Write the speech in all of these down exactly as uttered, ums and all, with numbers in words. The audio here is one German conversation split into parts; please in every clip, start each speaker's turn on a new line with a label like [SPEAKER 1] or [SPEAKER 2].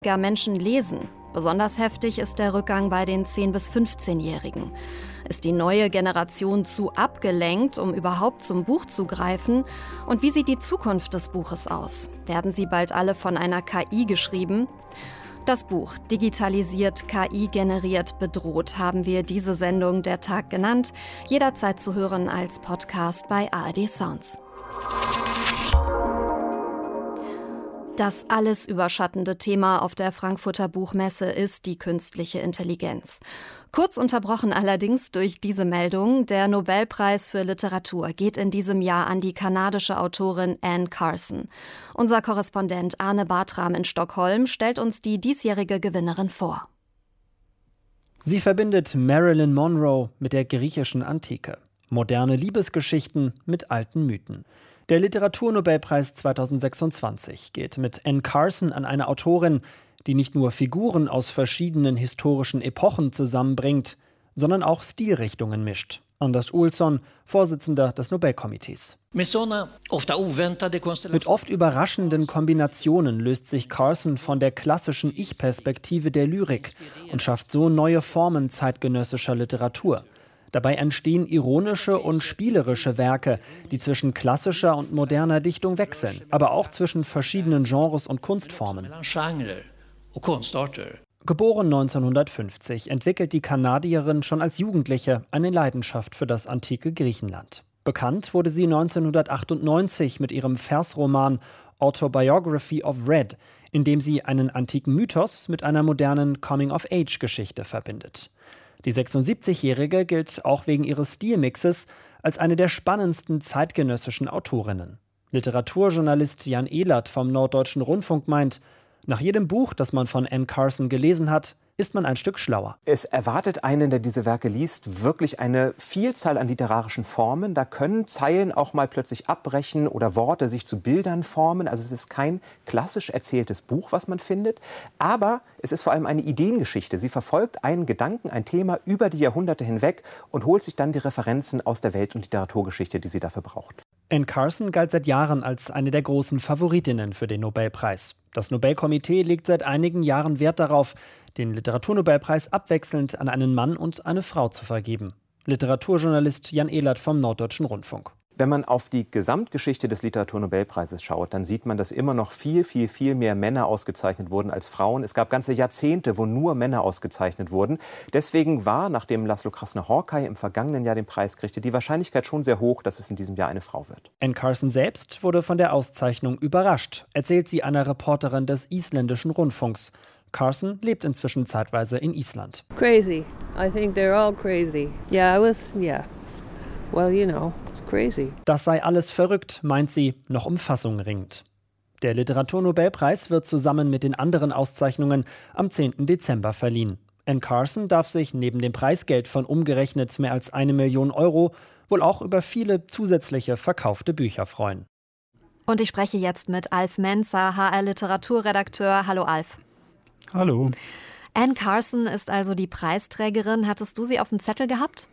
[SPEAKER 1] Menschen lesen. Besonders heftig ist der Rückgang bei den zehn- bis fünfzehnjährigen. Ist die neue Generation zu abgelenkt, um überhaupt zum Buch zu greifen? Und wie sieht die Zukunft des Buches aus? Werden sie bald alle von einer K I geschrieben? Das Buch Digitalisiert, K I generiert, bedroht haben wir diese Sendung Der Tag genannt. Jederzeit zu hören als Podcast bei A R D Sounds. Das alles überschattende Thema auf der Frankfurter Buchmesse ist die künstliche Intelligenz. Kurz unterbrochen allerdings durch diese Meldung: Der Nobelpreis für Literatur geht in diesem Jahr an die kanadische Autorin Anne Carson. Unser Korrespondent Arne Bartram in Stockholm stellt uns die diesjährige Gewinnerin vor.
[SPEAKER 2] Sie verbindet Marilyn Monroe mit der griechischen Antike, moderne Liebesgeschichten mit alten Mythen. Der Literaturnobelpreis zweitausendsechsundzwanzig geht mit Anne Carson an eine Autorin, die nicht nur Figuren aus verschiedenen historischen Epochen zusammenbringt, sondern auch Stilrichtungen mischt. Anders Olsson, Vorsitzender des Nobelkomitees. Mit oft überraschenden Kombinationen löst sich Carson von der klassischen Ich-Perspektive der Lyrik und schafft so neue Formen zeitgenössischer Literatur. Dabei entstehen ironische und spielerische Werke, die zwischen klassischer und moderner Dichtung wechseln, aber auch zwischen verschiedenen Genres und Kunstformen. Geboren neunzehnhundertfünfzig, entwickelt die Kanadierin schon als Jugendliche eine Leidenschaft für das antike Griechenland. Bekannt wurde sie neunzehnhundertachtundneunzig mit ihrem Versroman Autobiography of Red, in dem sie einen antiken Mythos mit einer modernen Coming-of-Age-Geschichte verbindet. Die sechsundsiebzigjährige gilt auch wegen ihres Stilmixes als eine der spannendsten zeitgenössischen Autorinnen. Literaturjournalist Jan Ehlert vom Norddeutschen Rundfunk meint, nach jedem Buch, das man von Anne Carson gelesen hat, ist man ein Stück schlauer.
[SPEAKER 3] Es erwartet einen, der diese Werke liest, wirklich eine Vielzahl an literarischen Formen. Da können Zeilen auch mal plötzlich abbrechen oder Worte sich zu Bildern formen. Also es ist kein klassisch erzähltes Buch, was man findet. Aber es ist vor allem eine Ideengeschichte. Sie verfolgt einen Gedanken, ein Thema über die Jahrhunderte hinweg und holt sich dann die Referenzen aus der Welt- und Literaturgeschichte, die sie dafür braucht.
[SPEAKER 2] Anne Carson galt seit Jahren als eine der großen Favoritinnen für den Nobelpreis. Das Nobelkomitee legt seit einigen Jahren Wert darauf, den Literaturnobelpreis abwechselnd an einen Mann und eine Frau zu vergeben. Literaturjournalist Jan Ehlert vom Norddeutschen Rundfunk.
[SPEAKER 3] Wenn man auf die Gesamtgeschichte des Literaturnobelpreises schaut, dann sieht man, dass immer noch viel, viel, viel mehr Männer ausgezeichnet wurden als Frauen. Es gab ganze Jahrzehnte, wo nur Männer ausgezeichnet wurden. Deswegen war, nachdem Laszlo Krasner-Horkay im vergangenen Jahr den Preis kriegte, die Wahrscheinlichkeit schon sehr hoch, dass es in diesem Jahr eine Frau wird.
[SPEAKER 2] Anne Carson selbst wurde von der Auszeichnung überrascht, erzählt sie einer Reporterin des isländischen Rundfunks. Carson lebt inzwischen zeitweise in Island.
[SPEAKER 4] Crazy. I think they're all crazy. Yeah, I was, yeah. Well, you know, it's crazy.
[SPEAKER 2] Das sei alles verrückt, meint sie, noch um Fassung ringend. Der Literaturnobelpreis wird zusammen mit den anderen Auszeichnungen am zehnten Dezember verliehen. Anne Carson darf sich neben dem Preisgeld von umgerechnet mehr als eine Million Euro wohl auch über viele zusätzliche verkaufte Bücher freuen.
[SPEAKER 1] Und ich spreche jetzt mit Alf Menzer, H R-Literaturredakteur. Hallo Alf.
[SPEAKER 5] Hallo.
[SPEAKER 1] Anne Carson ist also die Preisträgerin. Hattest du sie auf dem Zettel gehabt?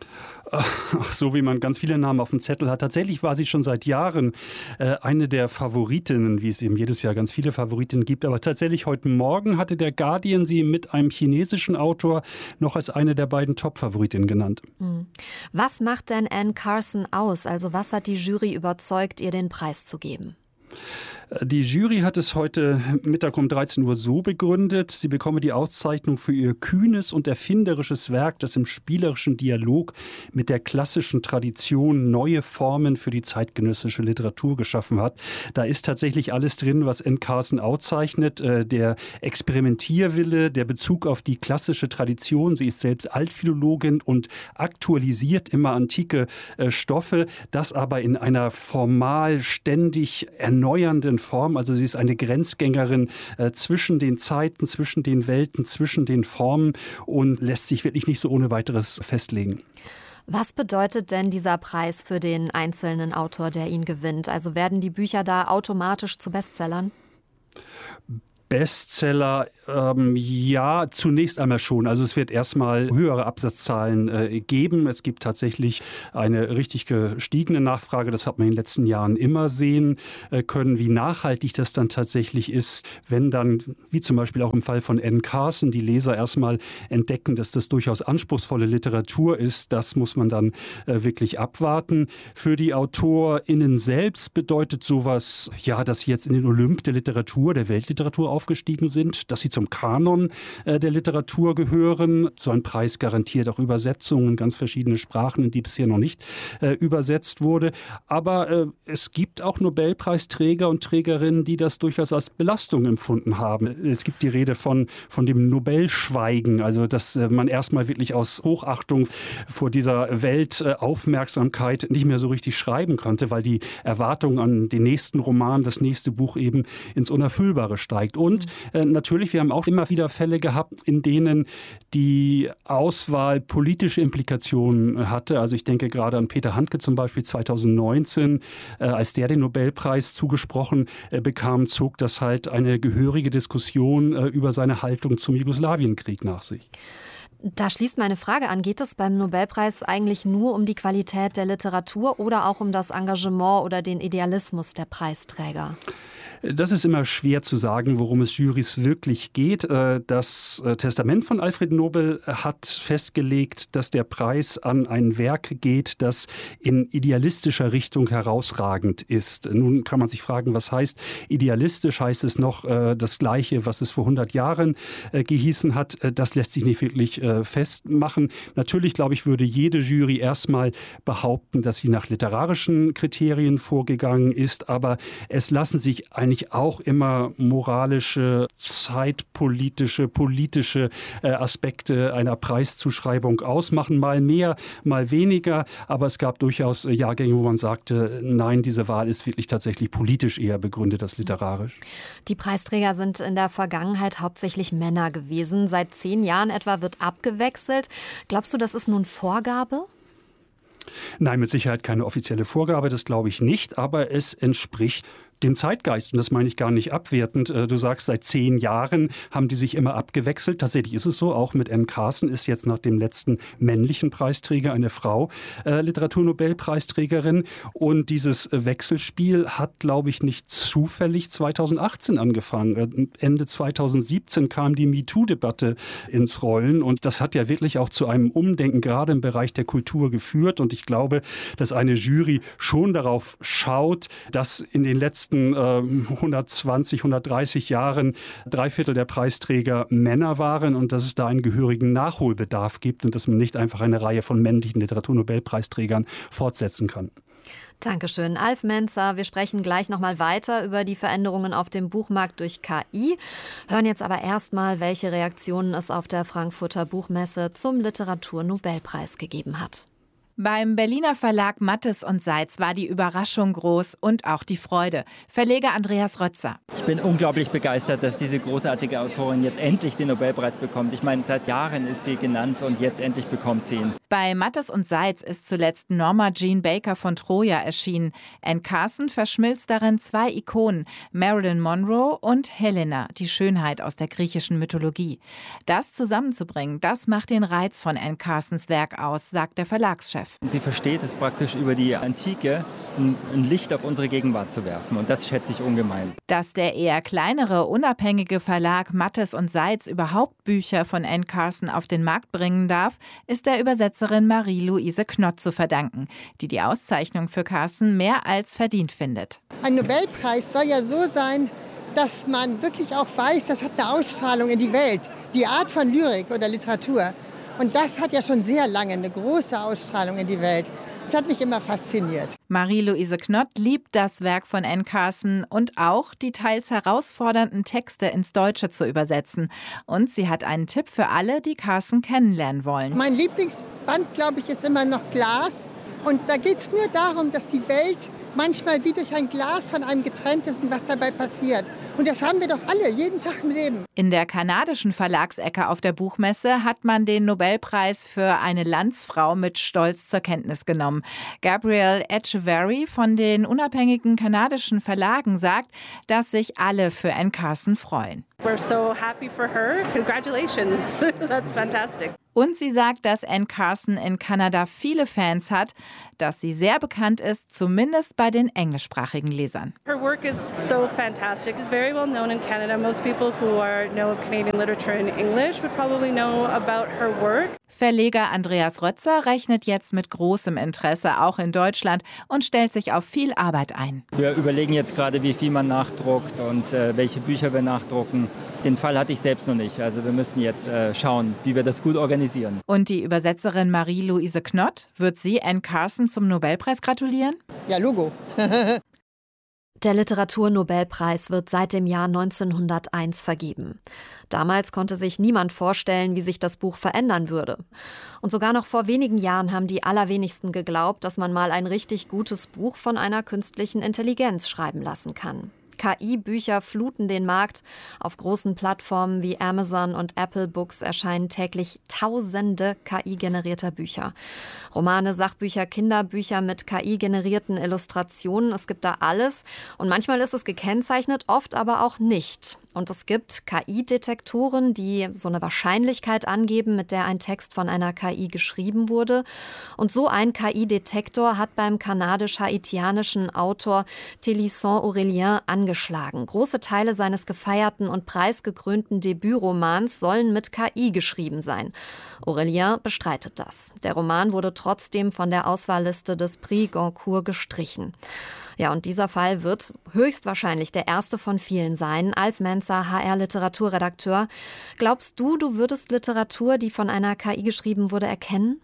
[SPEAKER 5] Ach, so wie man ganz viele Namen auf dem Zettel hat. Tatsächlich war sie schon seit Jahren äh, eine der Favoritinnen, wie es eben jedes Jahr ganz viele Favoritinnen gibt. Aber tatsächlich heute Morgen hatte der Guardian sie mit einem chinesischen Autor noch als eine der beiden Top-Favoritinnen genannt.
[SPEAKER 1] Was macht denn Anne Carson aus? Also was hat die Jury überzeugt, ihr den Preis zu geben?
[SPEAKER 5] Die Jury hat es heute Mittag um dreizehn Uhr so begründet, sie bekomme die Auszeichnung für ihr kühnes und erfinderisches Werk, das im spielerischen Dialog mit der klassischen Tradition neue Formen für die zeitgenössische Literatur geschaffen hat. Da ist tatsächlich alles drin, was Anne Carson auszeichnet. Der Experimentierwille, der Bezug auf die klassische Tradition. Sie ist selbst Altphilologin und aktualisiert immer antike Stoffe, das aber in einer formal ständig erneuernden Form. Also sie ist eine Grenzgängerin äh, zwischen den Zeiten, zwischen den Welten, zwischen den Formen und lässt sich wirklich nicht so ohne weiteres festlegen.
[SPEAKER 1] Was bedeutet denn dieser Preis für den einzelnen Autor, der ihn gewinnt? Also werden die Bücher da automatisch zu Bestsellern?
[SPEAKER 5] Bestseller, ähm, ja, zunächst einmal schon. Also es wird erstmal höhere Absatzzahlen äh, geben. Es gibt tatsächlich eine richtig gestiegene Nachfrage. Das hat man in den letzten Jahren immer sehen äh, können, wie nachhaltig das dann tatsächlich ist, wenn dann, wie zum Beispiel auch im Fall von Anne Carson, die Leser erstmal entdecken, dass das durchaus anspruchsvolle Literatur ist. Das muss man dann äh, wirklich abwarten. Für die AutorInnen selbst bedeutet sowas, ja, dass sie jetzt in den Olymp der Literatur, der Weltliteratur aufgestiegen sind, dass sie zum Kanon äh, der Literatur gehören. So ein Preis garantiert auch Übersetzungen in ganz verschiedene Sprachen, in die bisher noch nicht äh, übersetzt wurde. Aber äh, es gibt auch Nobelpreisträger und Trägerinnen, die das durchaus als Belastung empfunden haben. Es gibt die Rede von, von dem Nobelschweigen, also dass äh, man erstmal wirklich aus Hochachtung vor dieser Weltaufmerksamkeit nicht mehr so richtig schreiben konnte, weil die Erwartung an den nächsten Roman, das nächste Buch eben ins Unerfüllbare steigt. Und äh, natürlich, wir haben auch immer wieder Fälle gehabt, in denen die Auswahl politische Implikationen hatte. Also ich denke gerade an Peter Handke zum Beispiel zweitausendneunzehn, äh, als der den Nobelpreis zugesprochen äh, bekam, zog das halt eine gehörige Diskussion äh, über seine Haltung zum Jugoslawienkrieg nach sich.
[SPEAKER 1] Da schließt meine Frage an, geht es beim Nobelpreis eigentlich nur um die Qualität der Literatur oder auch um das Engagement oder den Idealismus der Preisträger?
[SPEAKER 5] Das ist immer schwer zu sagen, worum es Jurys wirklich geht. Das Testament von Alfred Nobel hat festgelegt, dass der Preis an ein Werk geht, das in idealistischer Richtung herausragend ist. Nun kann man sich fragen, was heißt idealistisch? Heißt es noch das Gleiche, was es vor hundert Jahren gehießen hat? Das lässt sich nicht wirklich festmachen. Natürlich, glaube ich, würde jede Jury erstmal behaupten, dass sie nach literarischen Kriterien vorgegangen ist. Aber es lassen sich ein auch immer moralische, zeitpolitische, politische äh, Aspekte einer Preiszuschreibung ausmachen. Mal mehr, mal weniger. Aber es gab durchaus äh, Jahrgänge, wo man sagte, nein, diese Wahl ist wirklich tatsächlich politisch eher begründet als literarisch.
[SPEAKER 1] Die Preisträger sind in der Vergangenheit hauptsächlich Männer gewesen. Seit zehn Jahren etwa wird abgewechselt. Glaubst du, das ist nun Vorgabe?
[SPEAKER 5] Nein, mit Sicherheit keine offizielle Vorgabe, das glaube ich nicht. Aber es entspricht dem Zeitgeist. Und das meine ich gar nicht abwertend. Du sagst, seit zehn Jahren haben die sich immer abgewechselt. Tatsächlich ist es so. Auch mit Anne Carson ist jetzt nach dem letzten männlichen Preisträger eine Frau äh, Literaturnobelpreisträgerin. Und dieses Wechselspiel hat, glaube ich, nicht zufällig zweitausendachtzehn angefangen. Ende zweitausendsiebzehn kam die MeToo-Debatte ins Rollen. Und das hat ja wirklich auch zu einem Umdenken gerade im Bereich der Kultur geführt. Und ich glaube, dass eine Jury schon darauf schaut, dass in den letzten hundertzwanzig, hundertdreißig Jahren drei Viertel der Preisträger Männer waren und dass es da einen gehörigen Nachholbedarf gibt und dass man nicht einfach eine Reihe von männlichen Literaturnobelpreisträgern fortsetzen kann.
[SPEAKER 1] Dankeschön, Alf Menzer. Wir sprechen gleich noch mal weiter über die Veränderungen auf dem Buchmarkt durch K I. Hören jetzt aber erst mal, welche Reaktionen es auf der Frankfurter Buchmesse zum Literaturnobelpreis gegeben hat.
[SPEAKER 6] Beim Berliner Verlag Mattes und Seitz war die Überraschung groß und auch die Freude. Verleger Andreas Rötzer.
[SPEAKER 7] Ich bin unglaublich begeistert, dass diese großartige Autorin jetzt endlich den Nobelpreis bekommt. Ich meine, seit Jahren ist sie genannt und jetzt endlich bekommt sie ihn.
[SPEAKER 6] Bei Mattes und Seitz ist zuletzt Norma Jean Baker von Troja erschienen. Anne Carson verschmilzt darin zwei Ikonen, Marilyn Monroe und Helena, die Schönheit aus der griechischen Mythologie. Das zusammenzubringen, das macht den Reiz von Anne Carsons Werk aus, sagt der Verlagschef.
[SPEAKER 7] Sie versteht es praktisch über die Antike, ein Licht auf unsere Gegenwart zu werfen. Und das schätze ich ungemein.
[SPEAKER 6] Dass der eher kleinere, unabhängige Verlag Mattes und Seitz überhaupt Bücher von Anne Carson auf den Markt bringen darf, ist der Übersetzerin Marie-Louise Knott zu verdanken, die die Auszeichnung für Carson mehr als verdient findet.
[SPEAKER 8] Ein Nobelpreis soll ja so sein, dass man wirklich auch weiß, das hat eine Ausstrahlung in die Welt. Die Art von Lyrik oder Literatur. Und das hat ja schon sehr lange eine große Ausstrahlung in die Welt. Das hat mich immer fasziniert.
[SPEAKER 6] Marie-Louise Knott liebt das Werk von Anne Carson und auch die teils herausfordernden Texte ins Deutsche zu übersetzen. Und sie hat einen Tipp für alle, die Carson kennenlernen wollen.
[SPEAKER 8] Mein Lieblingsband, glaube ich, ist immer noch Glas. Und da geht es nur darum, dass die Welt manchmal wie durch ein Glas von einem getrennt ist und was dabei passiert. Und das haben wir doch alle, jeden Tag im Leben.
[SPEAKER 6] In der kanadischen Verlagsecke auf der Buchmesse hat man den Nobelpreis für eine Landsfrau mit Stolz zur Kenntnis genommen. Gabrielle Echeverry von den unabhängigen kanadischen Verlagen sagt, dass sich alle für Anne Carson freuen.
[SPEAKER 9] We're so happy for her. Congratulations. That's fantastic.
[SPEAKER 6] Und sie sagt, dass Anne Carson in Kanada viele Fans hat, dass sie sehr bekannt ist, zumindest bei den englischsprachigen Lesern.
[SPEAKER 9] Her work is so fantastic. It's very well known in Canada. Most people who are know of Canadian literature in English would probably know about her work.
[SPEAKER 6] Verleger Andreas Rötzer rechnet jetzt mit großem Interesse auch in Deutschland und stellt sich auf viel Arbeit ein.
[SPEAKER 7] Wir überlegen jetzt gerade, wie viel man nachdruckt und äh, welche Bücher wir nachdrucken. Den Fall hatte ich selbst noch nicht. Also wir müssen jetzt äh, schauen, wie wir das gut organisieren.
[SPEAKER 6] Und die Übersetzerin Marie-Louise Knott, wird sie Anne Carson zum Nobelpreis gratulieren?
[SPEAKER 8] Ja, Logo.
[SPEAKER 1] Der Literaturnobelpreis wird seit dem Jahr neunzehnhunderteins vergeben. Damals konnte sich niemand vorstellen, wie sich das Buch verändern würde. Und sogar noch vor wenigen Jahren haben die allerwenigsten geglaubt, dass man mal ein richtig gutes Buch von einer künstlichen Intelligenz schreiben lassen kann. K I-Bücher fluten den Markt. Auf großen Plattformen wie Amazon und Apple Books erscheinen täglich tausende K I-generierter Bücher. Romane, Sachbücher, Kinderbücher mit K I-generierten Illustrationen. Es gibt da alles. Und manchmal ist es gekennzeichnet, oft aber auch nicht. Und es gibt K I-Detektoren, die so eine Wahrscheinlichkeit angeben, mit der ein Text von einer K I geschrieben wurde. Und so ein K I-Detektor hat beim kanadisch-haitianischen Autor Télisson Aurélien angeschlagen. Große Teile seines gefeierten und preisgekrönten Debütromans sollen mit K I geschrieben sein. Aurélien bestreitet das. Der Roman wurde trotzdem von der Auswahlliste des Prix Goncourt gestrichen. Ja, und dieser Fall wird höchstwahrscheinlich der erste von vielen sein. Alf Menzer, H R-Literaturredakteur. Glaubst du, du würdest Literatur, die von einer K I geschrieben wurde, erkennen?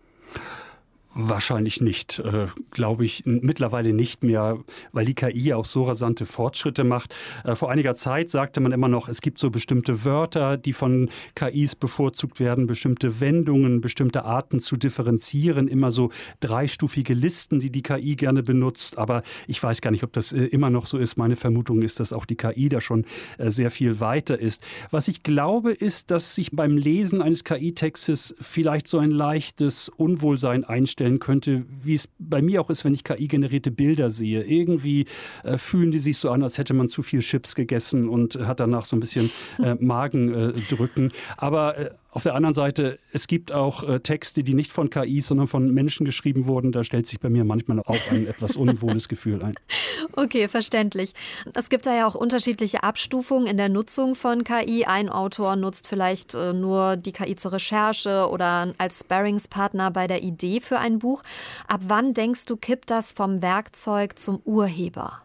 [SPEAKER 5] Wahrscheinlich nicht, äh, glaube ich mittlerweile nicht mehr, weil die K I auch so rasante Fortschritte macht. Äh, vor einiger Zeit sagte man immer noch, es gibt so bestimmte Wörter, die von K Is bevorzugt werden, bestimmte Wendungen, bestimmte Arten zu differenzieren, immer so dreistufige Listen, die die K I gerne benutzt. Aber ich weiß gar nicht, ob das äh, immer noch so ist. Meine Vermutung ist, dass auch die K I da schon äh, sehr viel weiter ist. Was ich glaube, ist, dass sich beim Lesen eines K I-Textes vielleicht so ein leichtes Unwohlsein einstellen könnte, wie es bei mir auch ist, wenn ich K I-generierte Bilder sehe. Irgendwie äh, fühlen die sich so an, als hätte man zu viel Chips gegessen und äh, hat danach so ein bisschen äh, Magendrücken. Äh, Aber äh, auf der anderen Seite, es gibt auch äh, Texte, die nicht von K I, sondern von Menschen geschrieben wurden. Da stellt sich bei mir manchmal auch ein etwas unwohles Gefühl ein.
[SPEAKER 1] Okay, verständlich. Es gibt da ja auch unterschiedliche Abstufungen in der Nutzung von K I. Ein Autor nutzt vielleicht äh, nur die K I zur Recherche oder als Sparringspartner bei der Idee für ein Buch. Ab wann denkst du, kippt das vom Werkzeug zum Urheber?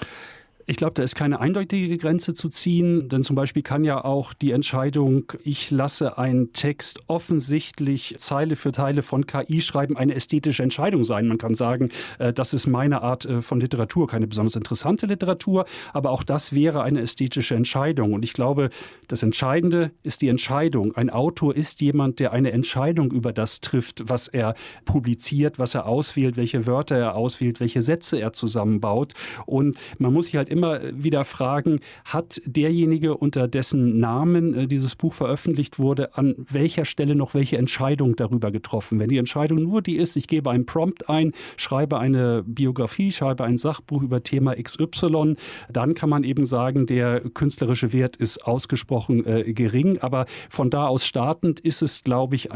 [SPEAKER 5] Ich glaube, da ist keine eindeutige Grenze zu ziehen, denn zum Beispiel kann ja auch die Entscheidung, ich lasse einen Text offensichtlich Zeile für Zeile von K I schreiben, eine ästhetische Entscheidung sein. Man kann sagen, das ist meine Art von Literatur, keine besonders interessante Literatur, aber auch das wäre eine ästhetische Entscheidung. Und ich glaube, das Entscheidende ist die Entscheidung. Ein Autor ist jemand, der eine Entscheidung über das trifft, was er publiziert, was er auswählt, welche Wörter er auswählt, welche Sätze er zusammenbaut. Und man muss sich halt immer wieder fragen, hat derjenige, unter dessen Namen äh, dieses Buch veröffentlicht wurde, an welcher Stelle noch welche Entscheidung darüber getroffen? Wenn die Entscheidung nur die ist, ich gebe einen Prompt ein, schreibe eine Biografie, schreibe ein Sachbuch über Thema X Y, dann kann man eben sagen, der künstlerische Wert ist ausgesprochen äh, gering. Aber von da aus startend ist es, glaube ich,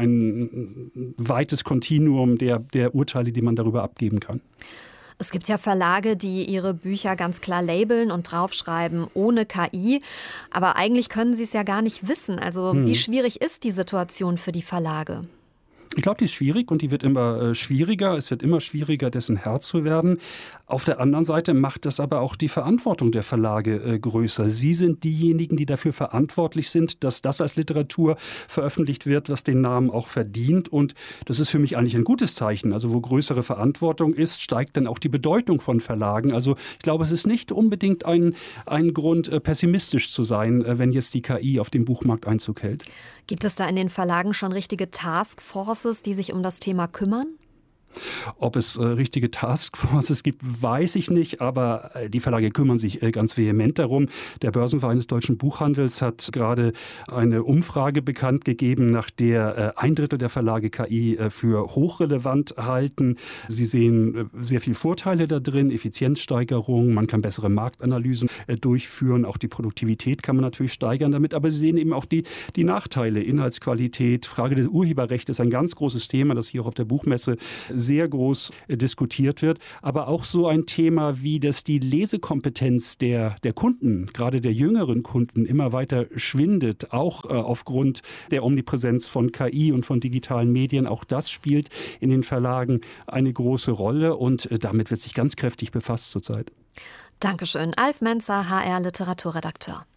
[SPEAKER 5] ein weites Kontinuum der, der Urteile, die man darüber abgeben kann.
[SPEAKER 1] Es gibt ja Verlage, die ihre Bücher ganz klar labeln und draufschreiben ohne K I. Aber eigentlich können sie es ja gar nicht wissen. Also hm. wie schwierig ist die Situation für die Verlage?
[SPEAKER 5] Ich glaube, die ist schwierig und die wird immer äh, schwieriger. Es wird immer schwieriger, dessen Herr zu werden. Auf der anderen Seite macht das aber auch die Verantwortung der Verlage äh, größer. Sie sind diejenigen, die dafür verantwortlich sind, dass das als Literatur veröffentlicht wird, was den Namen auch verdient. Und das ist für mich eigentlich ein gutes Zeichen. Also wo größere Verantwortung ist, steigt dann auch die Bedeutung von Verlagen. Also ich glaube, es ist nicht unbedingt ein, ein Grund, äh, pessimistisch zu sein, äh, wenn jetzt die K I auf dem Buchmarkt Einzug hält.
[SPEAKER 1] Gibt es da in den Verlagen schon richtige Taskforces, die sich um das Thema kümmern?
[SPEAKER 5] Ob es äh, richtige Taskforces gibt, weiß ich nicht, aber äh, die Verlage kümmern sich äh, ganz vehement darum. Der Börsenverein des deutschen Buchhandels hat gerade eine Umfrage bekannt gegeben, nach der äh, ein Drittel der Verlage K I äh, für hochrelevant halten. Sie sehen äh, sehr viele Vorteile da drin, Effizienzsteigerung, man kann bessere Marktanalysen äh, durchführen, auch die Produktivität kann man natürlich steigern damit, aber sie sehen eben auch die, die Nachteile, Inhaltsqualität, Frage des Urheberrechts ist ein ganz großes Thema, das hier auch auf der Buchmesse sehr groß äh, diskutiert wird, aber auch so ein Thema wie, dass die Lesekompetenz der, der Kunden, gerade der jüngeren Kunden, immer weiter schwindet, auch äh, aufgrund der Omnipräsenz von K I und von digitalen Medien. Auch das spielt in den Verlagen eine große Rolle und äh, damit wird sich ganz kräftig befasst zurzeit.
[SPEAKER 1] Dankeschön. Alf Menzer, H R-Literaturredakteur.